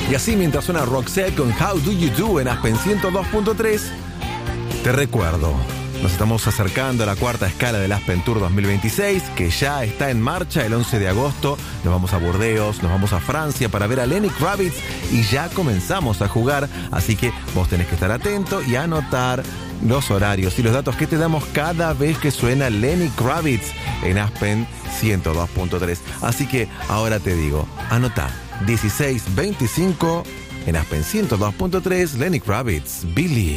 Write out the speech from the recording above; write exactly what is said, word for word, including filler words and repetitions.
Y así mientras suena Roxette con How Do You Do en Aspen ciento dos punto tres, te recuerdo, nos estamos acercando a la cuarta escala del Aspen Tour dos mil veintiséis, que ya está en marcha el once de agosto. Nos vamos a Burdeos, nos vamos a Francia para ver a Lenny Kravitz y ya comenzamos a jugar. Así que vos tenés que estar atento y anotar los horarios y los datos que te damos cada vez que suena Lenny Kravitz en Aspen ciento dos punto tres. Así que ahora te digo, anotá, dieciséis veinticinco en Aspen ciento dos punto tres, Lenny Kravitz, Billy.